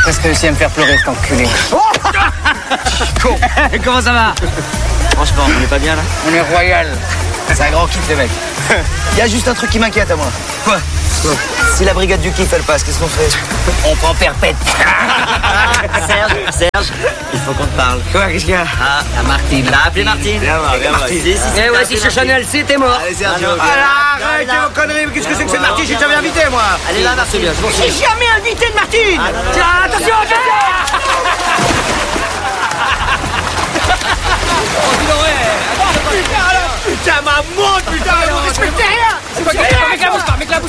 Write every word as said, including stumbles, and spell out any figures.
presque réussi à me faire pleurer, cet enculé. Oh Con. Comment ça va? Franchement, on est pas bien là? On est royal. C'est un grand kiff, les mecs. Il y a juste un truc qui m'inquiète à moi. Quoi? Si la brigade du kiff elle passe, qu'est-ce qu'on fait? On prend perpète. Serge, Serge, il faut qu'on te parle. Quoi, qu'est-ce qu'il y a? Ah, La Martine. T'as appelé Martine? Viens voir, viens voir. Si, si, si, Eh ouais, si c'est Chanel, si t'es mort. Allez, Sergio. Ah, Arrêtez vos conneries, qu'est-ce que c'est que cette Martine? J'ai jamais invité, moi. Elle est là, Martine. J'ai jamais invité de Martine.